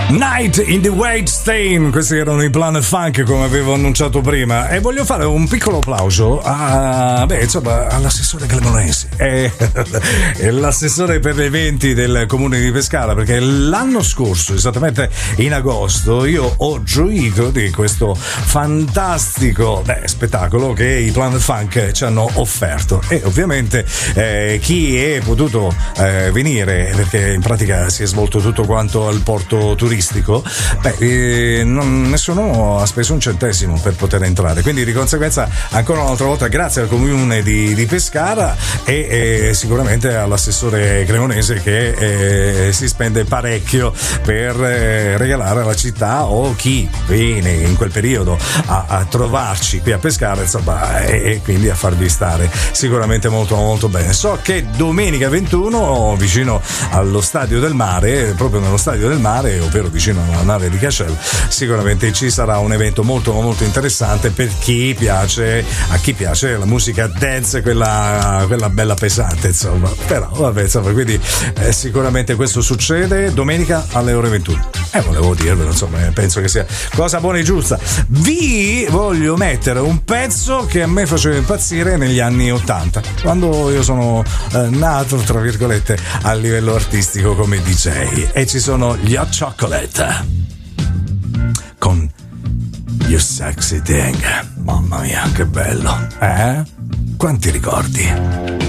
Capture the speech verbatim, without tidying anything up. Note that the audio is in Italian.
Night in the White Stain, questi erano i Planet Funk come avevo annunciato prima, e voglio fare un piccolo applauso a, beh, insomma, all'assessore Cremonesi e, e l'assessore per gli eventi del comune di Pescara, perché l'anno scorso, esattamente in agosto, io ho gioito di questo fantastico beh, spettacolo che i Planet Funk ci hanno offerto, e ovviamente eh, chi è potuto eh, venire, perché in pratica si è svolto tutto quanto al porto turistico, beh, eh, non, nessuno ha speso un centesimo per poter entrare, quindi di conseguenza ancora un'altra volta grazie al comune di, di Pescara e, e sicuramente all'assessore Cremonese che eh, si spende parecchio per eh, regalare alla città o chi viene in quel periodo a, a trovarci qui a Pescara, insomma, e, e quindi a farvi stare sicuramente molto molto bene. So che domenica ventuno vicino allo Stadio del Mare, proprio nello Stadio del Mare, ovvero vicino alla nave di Cascel, sicuramente ci sarà un evento molto molto interessante per chi piace, a chi piace la musica dance, quella, quella bella pesante, insomma. Però vabbè, insomma, quindi eh, sicuramente questo succede domenica alle ore ventuno. E eh, volevo dirvelo, insomma, penso che sia cosa buona e giusta. Vi voglio mettere un pezzo che a me faceva impazzire negli anni ottanta, quando io sono eh, nato, tra virgolette, a livello artistico come D J, e ci sono gli Hot Chocolate con You Sexy Thing. Mamma mia, che bello, eh? Quanti ricordi?